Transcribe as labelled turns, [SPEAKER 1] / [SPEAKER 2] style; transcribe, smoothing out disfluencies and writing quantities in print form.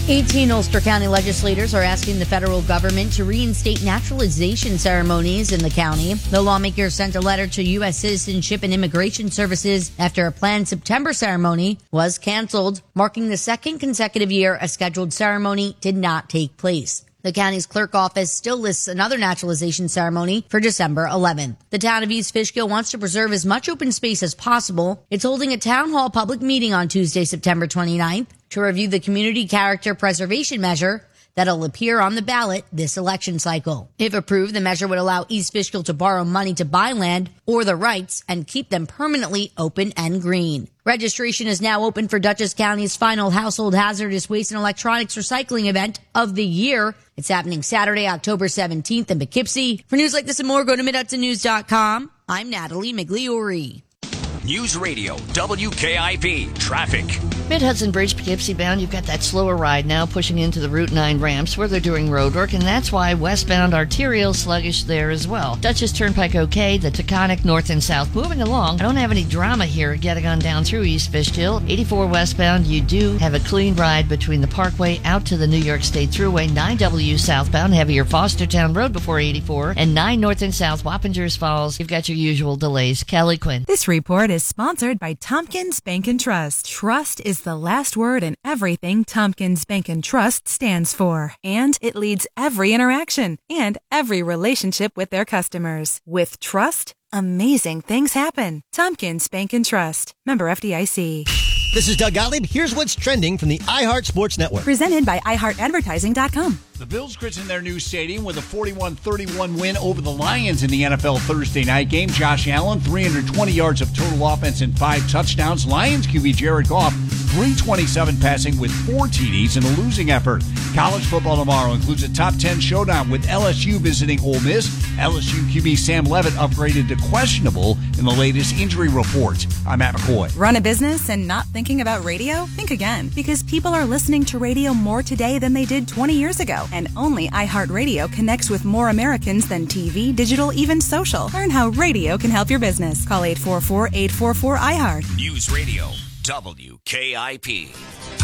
[SPEAKER 1] 18 Ulster County legislators are asking the federal government to reinstate naturalization ceremonies in the county. The lawmakers sent a letter to U.S. Citizenship and Immigration Services after a planned September ceremony was canceled, marking the second consecutive year a scheduled ceremony did not take place. The county's clerk office still lists another naturalization ceremony for December 11th. The town of East Fishkill wants to preserve as much open space as possible. It's holding a town hall public meeting on Tuesday, September 29th to review the community character preservation measure that'll appear on the ballot this election cycle. If approved, the measure would allow East Fishkill to borrow money to buy land or the rights and keep them permanently open and green. Registration is now open for Dutchess County's final household hazardous waste and electronics recycling event of the year. It's happening Saturday, October 17th in Poughkeepsie. For news like this and more, go to MidHudsonNews.com. I'm Natalie Migliori.
[SPEAKER 2] News Radio, WKIP, traffic.
[SPEAKER 3] Mid-Hudson Bridge, Poughkeepsie bound, you've got that slower ride now pushing into the Route 9 ramps where they're doing road work, and that's why westbound arterial sluggish there as well. Dutchess Turnpike okay, the Taconic north and south moving along. I don't have any drama here getting on down through East Fishkill. 84 westbound, you do have a clean ride between the Parkway out to the New York State Thruway. 9W southbound, heavier Fostertown Road before 84, and 9 north and south Wappingers Falls. You've got your usual delays. Kelly Quinn.
[SPEAKER 4] This report is sponsored by Tompkins Bank and Trust. Trust is the last word in everything Tompkins Bank and Trust stands for. And it leads every interaction and every relationship with their customers. With trust, amazing things happen. Tompkins Bank and Trust. Member FDIC.
[SPEAKER 5] This is Doug Gottlieb. Here's what's trending from the iHeart Sports Network.
[SPEAKER 4] Presented by iHeartAdvertising.com.
[SPEAKER 6] The Bills christened their new stadium with a 41-31 win over the Lions in the NFL Thursday night game. Josh Allen, 320 yards of total offense and 5 touchdowns. Lions QB Jared Goff, 327 passing with 4 TDs in a losing effort. College football tomorrow includes a top 10 showdown with LSU visiting Ole Miss. LSU QB Sam Leavitt upgraded to questionable in the latest injury report. I'm Matt McCoy.
[SPEAKER 4] Run a business and not thinking about radio? Think again, because people are listening to radio more today than they did 20 years ago. And only iHeartRadio connects with more Americans than TV, digital, even social. Learn how radio can help your business. Call 844-844-iHeart.
[SPEAKER 2] News Radio, WKIP.